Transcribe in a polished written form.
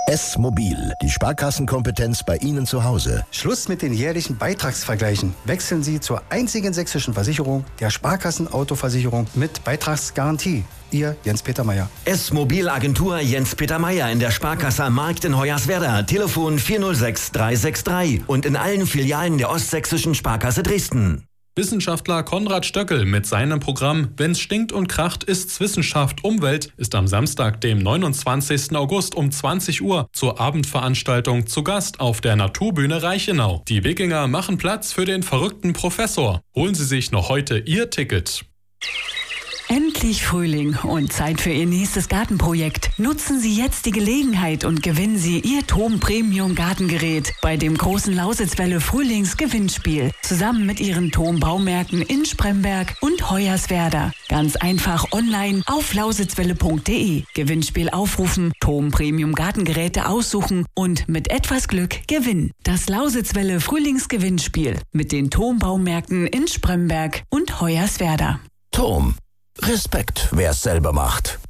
S-Mobil, die Sparkassenkompetenz bei Ihnen zu Hause. Schluss mit den jährlichen Beitragsvergleichen. Wechseln Sie zur einzigen sächsischen Versicherung, der Sparkassenautoversicherung mit Beitragsgarantie. Ihr Jens-Peter Meyer. S-Mobil Agentur Jens-Peter Meyer in der Sparkasse am Markt in Hoyerswerda. Telefon 406 363 und in allen Filialen der Ostsächsischen Sparkasse Dresden. Wissenschaftler Konrad Stöckel mit seinem Programm Wenn's stinkt und kracht, ist's Wissenschaft Umwelt ist am Samstag, dem 29. August um 20 Uhr zur Abendveranstaltung zu Gast auf der Naturbühne Reichenau. Die Wikinger machen Platz für den verrückten Professor. Holen Sie sich noch heute Ihr Ticket. Endlich Frühling und Zeit für Ihr nächstes Gartenprojekt. Nutzen Sie jetzt die Gelegenheit und gewinnen Sie Ihr TOM Premium Gartengerät bei dem großen Lausitzwelle Frühlingsgewinnspiel. Zusammen mit Ihren TOM Baumärkten in Spremberg und Hoyerswerda. Ganz einfach online auf lausitzwelle.de. Gewinnspiel aufrufen, TOM Premium Gartengeräte aussuchen und mit etwas Glück gewinnen. Das Lausitzwelle Frühlingsgewinnspiel mit den TOM Baumärkten in Spremberg und Hoyerswerda. TOM. Respekt, wer es selber macht.